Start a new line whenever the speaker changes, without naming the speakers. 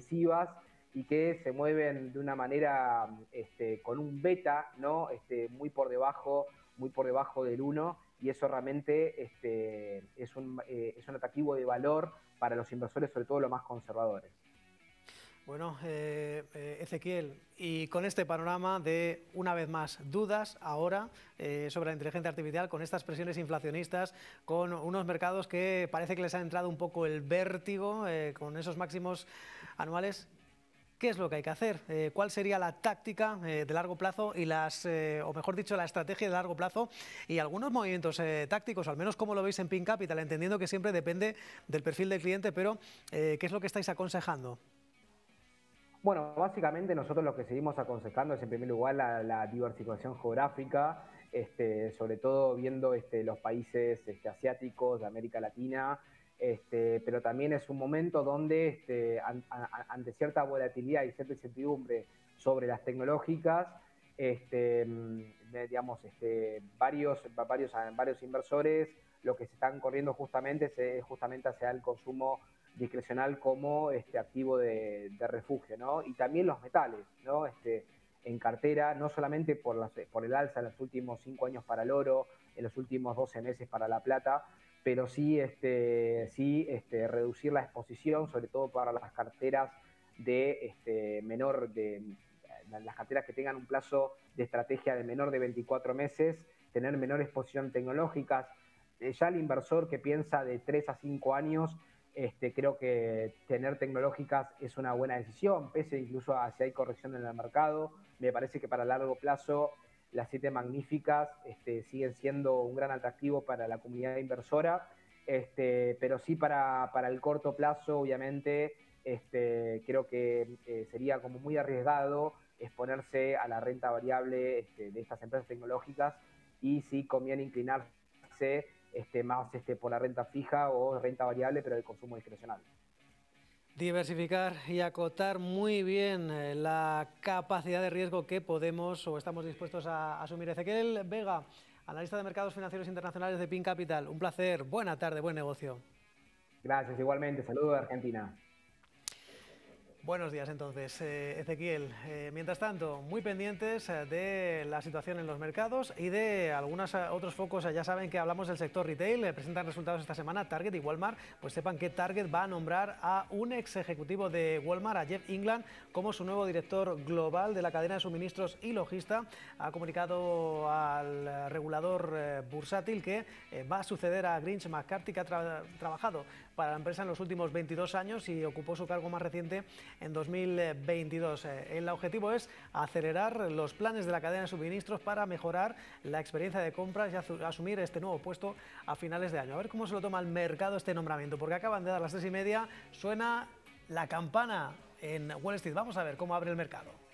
agresivas y que se mueven de una manera con un beta, ¿no? Muy por debajo del 1, y eso realmente es un atractivo de valor para los inversores, sobre todo los más conservadores.
Bueno, Ezequiel, y con este panorama de, una vez más, dudas ahora sobre la inteligencia artificial, con estas presiones inflacionistas, con unos mercados que parece que les ha entrado un poco el vértigo, con esos máximos anuales, ¿qué es lo que hay que hacer? ¿Cuál sería la táctica de largo plazo y o mejor dicho, la estrategia de largo plazo y algunos movimientos tácticos, al menos como lo veis en Pin Capital, entendiendo que siempre depende del perfil del cliente, pero ¿qué es lo que estáis aconsejando?
Bueno, básicamente nosotros lo que seguimos aconsejando es en primer lugar la diversificación geográfica, sobre todo viendo los países asiáticos, de América Latina, pero también es un momento donde ante cierta volatilidad y cierta incertidumbre sobre las tecnológicas, digamos, varios inversores lo que se están corriendo justamente es justamente hacia el consumo discrecional como activo de refugio, ¿no? Y también los metales, ¿no? En cartera, no solamente por el alza en los últimos 5 años para el oro, en los últimos 12 meses para la plata, pero sí, reducir la exposición, sobre todo para las carteras las carteras que tengan un plazo de estrategia de menor de 24 meses, tener menor exposición tecnológicas. Ya el inversor que piensa de 3 a 5 años, creo que tener tecnológicas es una buena decisión, pese incluso a si hay corrección en el mercado. Me parece que para largo plazo las 7 magníficas siguen siendo un gran atractivo para la comunidad inversora, pero sí para el corto plazo, obviamente, creo que sería como muy arriesgado exponerse a la renta variable de estas empresas tecnológicas, y sí conviene inclinarse más por la renta fija o renta variable, pero de consumo discrecional.
Diversificar y acotar muy bien la capacidad de riesgo que podemos o estamos dispuestos a asumir. Ezequiel Vega, analista de mercados financieros internacionales de Pin Capital. Un placer, buena tarde, buen negocio.
Gracias, igualmente. Saludos de Argentina.
Buenos días entonces, Ezequiel. Mientras tanto, muy pendientes de la situación en los mercados y de algunos otros focos. Ya saben que hablamos del sector retail, presentan resultados esta semana Target y Walmart. Pues sepan que Target va a nombrar a un ex ejecutivo de Walmart, a Jeff England, como su nuevo director global de la cadena de suministros y logista. Ha comunicado al regulador bursátil que va a suceder a Grinch McCarthy, que ha trabajado para la empresa en los últimos 22 años y ocupó su cargo más reciente en 2022. El objetivo es acelerar los planes de la cadena de suministros para mejorar la experiencia de compras y asumir este nuevo puesto a finales de año. A ver cómo se lo toma el mercado este nombramiento, porque acaban de dar las 3:30, suena la campana en Wall Street. Vamos a ver cómo abre el mercado.